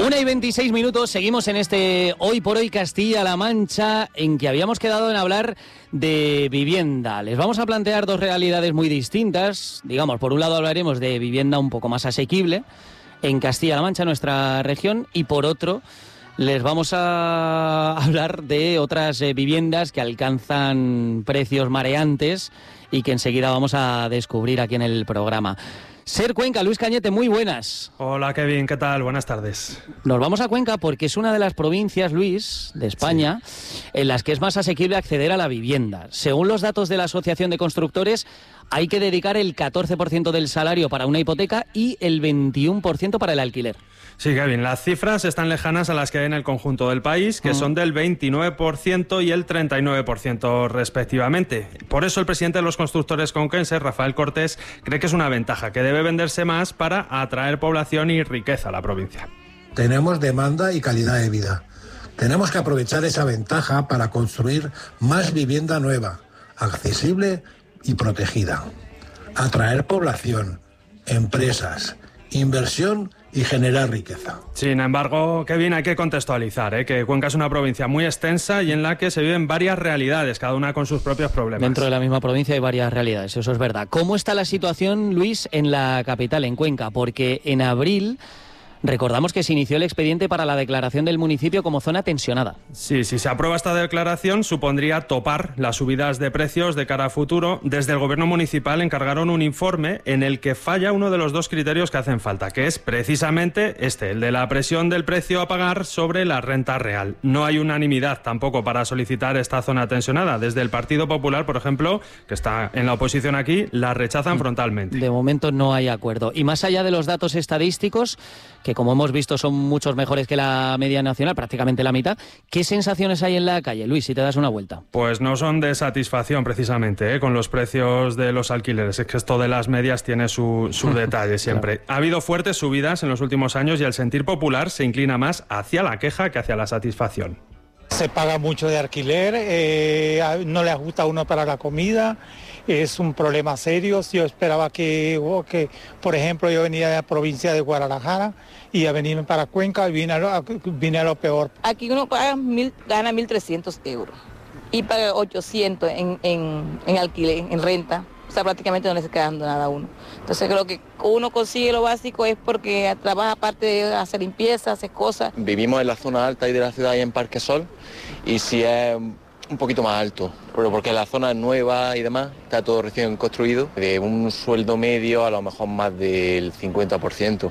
1:26, seguimos en este Hoy por Hoy Castilla-La Mancha, en que habíamos quedado en hablar de vivienda. Les vamos a plantear dos realidades muy distintas. Digamos, por un lado hablaremos de vivienda un poco más asequible en Castilla-La Mancha, nuestra región, y por otro les vamos a hablar de otras viviendas que alcanzan precios mareantes y que enseguida vamos a descubrir aquí en el programa. Ser Cuenca, Luis Cañete, muy buenas. Hola Kevin, ¿qué tal? Buenas tardes. Nos vamos a Cuenca porque es una de las provincias, Luis, de España, en las que es más asequible acceder a la vivienda. Según los datos de la Asociación de Constructores, hay que dedicar el 14% del salario para una hipoteca y el 21% para el alquiler. Sí, Kevin, las cifras están lejanas a las que hay en el conjunto del país, que son del 29% y el 39% respectivamente. Por eso el presidente de los constructores conquenses, Rafael Cortés, cree que es una ventaja, que debe venderse más para atraer población y riqueza a la provincia. Tenemos demanda y calidad de vida. Tenemos que aprovechar esa ventaja para construir más vivienda nueva, accesible y protegida. Atraer población, empresas, inversión y generar riqueza. Sin embargo, Kevin, hay que contextualizar, que Cuenca es una provincia muy extensa y en la que se viven varias realidades, cada una con sus propios problemas. Dentro de la misma provincia hay varias realidades, eso es verdad. ¿Cómo está la situación, Luis, en la capital, en Cuenca? Porque en abril recordamos que se inició el expediente para la declaración del municipio como zona tensionada. Sí, si se aprueba esta declaración, supondría topar las subidas de precios de cara a futuro. Desde el gobierno municipal encargaron un informe en el que falla uno de los dos criterios que hacen falta, que es precisamente el de la presión del precio a pagar sobre la renta real. No hay unanimidad tampoco para solicitar esta zona tensionada. Desde el Partido Popular, por ejemplo, que está en la oposición aquí, la rechazan frontalmente. De momento no hay acuerdo. Y más allá de los datos estadísticos, que como hemos visto son muchos mejores que la media nacional, prácticamente la mitad, ¿qué sensaciones hay en la calle, Luis, si te das una vuelta? Pues no son de satisfacción precisamente, con los precios de los alquileres. Es que esto de las medias tiene su detalle siempre. Claro. Ha habido fuertes subidas en los últimos años y el sentir popular se inclina más hacia la queja que hacia la satisfacción. Se paga mucho de alquiler, no le ajusta a uno para la comida, es un problema serio. Yo esperaba que por ejemplo, yo venía de la provincia de Guadalajara y a venirme para Cuenca y vine a lo peor. Aquí uno gana 1.300 euros y paga 800 en alquiler, en renta. O sea, prácticamente no le está quedando nada a uno. Entonces creo que uno consigue lo básico es porque trabaja aparte de hacer limpieza, hacer cosas. Vivimos en la zona alta y de la ciudad y en Parque Sol, y sí es un poquito más alto, pero porque la zona es nueva y demás, está todo recién construido. De un sueldo medio a lo mejor más del 50%,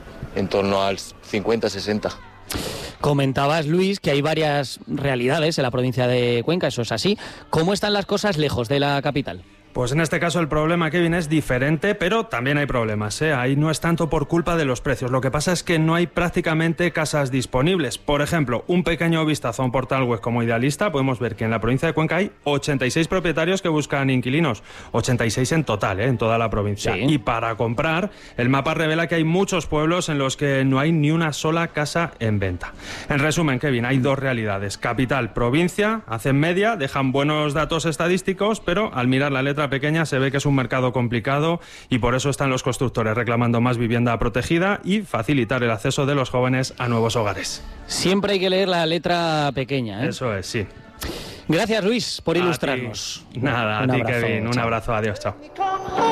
en torno al 50-60%. Comentabas, Luis, que hay varias realidades en la provincia de Cuenca, eso es así. ¿Cómo están las cosas lejos de la capital? Pues en este caso el problema, Kevin, es diferente, pero también hay problemas, Ahí no es tanto por culpa de los precios. Lo que pasa es que no hay prácticamente casas disponibles. Por ejemplo, un pequeño vistazo a un portal web como Idealista, podemos ver que en la provincia de Cuenca hay 86 propietarios que buscan inquilinos. 86 en total, en toda la provincia. Sí. Y para comprar, el mapa revela que hay muchos pueblos en los que no hay ni una sola casa en venta. En resumen, Kevin, hay dos realidades. Capital, provincia, hacen media, dejan buenos datos estadísticos, pero al mirar la letra pequeña se ve que es un mercado complicado y por eso están los constructores reclamando más vivienda protegida y facilitar el acceso de los jóvenes a nuevos hogares. Siempre hay que leer la letra pequeña, Eso es, sí. Gracias, Luis, por ilustrarnos. Nada, a ti, Kevin. Un abrazo, adiós, chao.